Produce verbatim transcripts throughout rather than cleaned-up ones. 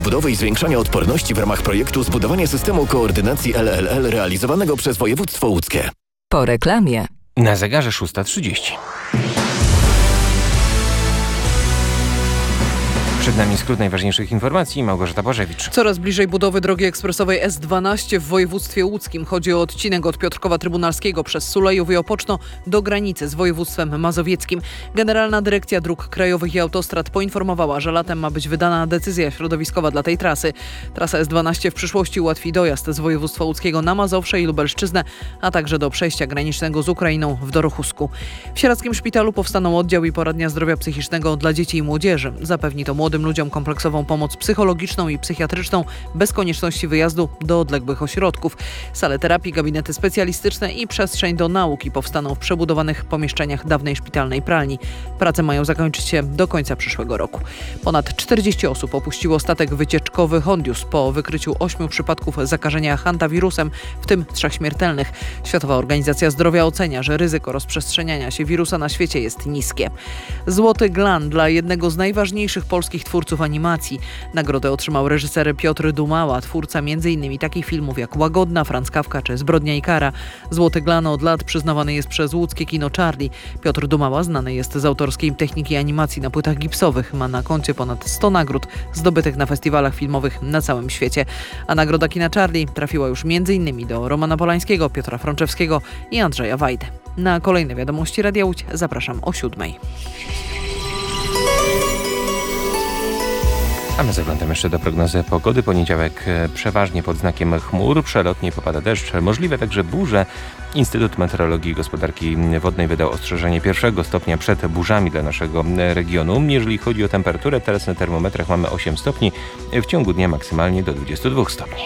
Budowy i zwiększania odporności w ramach projektu zbudowania systemu koordynacji L L L realizowanego przez województwo łódzkie. Po reklamie. Na zegarze szósta trzydzieści. Przed nami skrót najważniejszych informacji. Małgorzata Bożewicz. Coraz bliżej budowy drogi ekspresowej S dwanaście w województwie łódzkim. Chodzi o odcinek od Piotrkowa Trybunalskiego przez Sulejów i Opoczno do granicy z województwem mazowieckim. Generalna Dyrekcja Dróg Krajowych i Autostrad poinformowała, że latem ma być wydana decyzja środowiskowa dla tej trasy. Trasa S dwanaście w przyszłości ułatwi dojazd z województwa łódzkiego na Mazowsze i Lubelszczyznę, a także do przejścia granicznego z Ukrainą w Dorochusku. W Sieradzkim Szpitalu powstaną oddział i poradnia zdrowia psychicznego dla dzieci i młodzieży. Zapewni to młodym ludziom kompleksową pomoc psychologiczną i psychiatryczną bez konieczności wyjazdu do odległych ośrodków. Sale terapii, gabinety specjalistyczne i przestrzeń do nauki powstaną w przebudowanych pomieszczeniach dawnej szpitalnej pralni. Prace mają zakończyć się do końca przyszłego roku. Ponad czterdzieści osób opuściło statek wycieczkowy Hondius po wykryciu ośmiu przypadków zakażenia hantawirusem, w tym trzech śmiertelnych. Światowa Organizacja Zdrowia ocenia, że ryzyko rozprzestrzeniania się wirusa na świecie jest niskie. Złoty Glan dla jednego z najważniejszych polskich twórców animacji. Nagrodę otrzymał reżyser Piotr Dumała, twórca między innymi takich filmów jak Łagodna, Franz Kafka czy Zbrodnia i kara. Złoty Glan od lat przyznawany jest przez łódzkie kino Charlie. Piotr Dumała znany jest z autorskiej techniki animacji na płytach gipsowych. Ma na koncie ponad sto nagród zdobytych na festiwalach filmowych na całym świecie. A nagroda kina Charlie trafiła już między innymi do Romana Polańskiego, Piotra Frączewskiego i Andrzeja Wajdy. Na kolejne wiadomości Radia Łódź zapraszam o siódmej. A my zaglądamy jeszcze do prognozy pogody. Poniedziałek przeważnie pod znakiem chmur, przelotnie popada deszcz, możliwe także burze. Instytut Meteorologii i Gospodarki Wodnej wydał ostrzeżenie pierwszego stopnia przed burzami dla naszego regionu. Jeżeli chodzi o temperaturę, teraz na termometrach mamy osiem stopni, w ciągu dnia maksymalnie do dwudziestu dwóch stopni.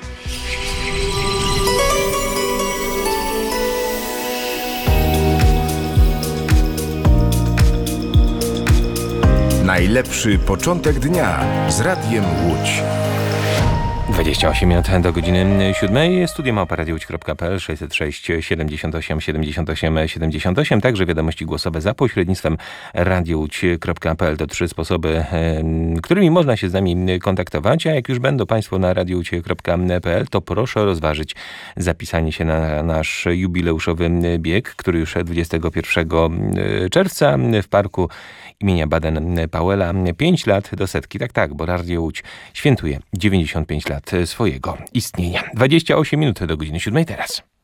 Najlepszy początek dnia z Radiem Łódź. dwadzieścia osiem minut do godziny siódmej. Studio małpa radio łódź kropka p l sześćset sześć siedemdziesiąt osiem siedemdziesiąt osiem siedemdziesiąt osiem. Także wiadomości głosowe za pośrednictwem radio łódź kropka p l. To trzy sposoby, którymi można się z nami kontaktować. A jak już będą Państwo na radio łódź kropka p l, to proszę rozważyć zapisanie się na nasz jubileuszowy bieg, który już dwudziestego pierwszego czerwca w parku imienia Baden-Powella. Pięć lat do setki. Tak, tak, bo Radio Łódź świętuje dziewięćdziesiąt pięć lat swojego istnienia. dwadzieścia osiem minut do godziny siódmej teraz.